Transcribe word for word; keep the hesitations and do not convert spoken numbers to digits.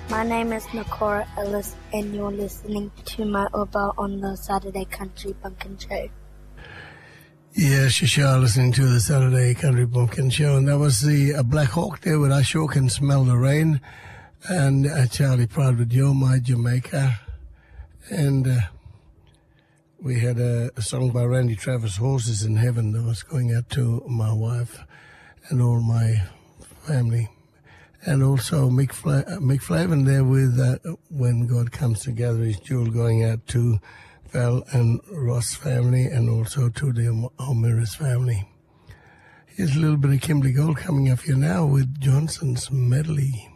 My name is Nakora Ellis, and you're listening to my Oba on the Saturday Country Bumpkin Show. Yes, you are listening to the Saturday Country Bumpkin Show, and that was the uh, Black Hawk there with I Sure Can Smell the Rain, and uh, Charlie Pride with You're My Jamaica, and uh, we had a, a song by Randy Travis, Horses in Heaven, that was going out to my wife and all my family, and also Mick, Fla- Mick Flavin there with uh, When God Comes to Gather His Jewel, going out to Val and Ross family, and also to the O'Meara's family. Here's a little bit of Kimberly Gold coming up here now with Johnson's Medley.